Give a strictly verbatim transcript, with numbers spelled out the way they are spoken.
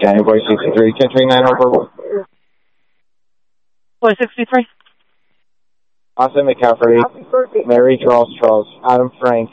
Daniel Boy sixty-three, ten twenty-nine over. Boy sixty-three. Austin McCaffrey, Mary Charles Charles, Adam Frank.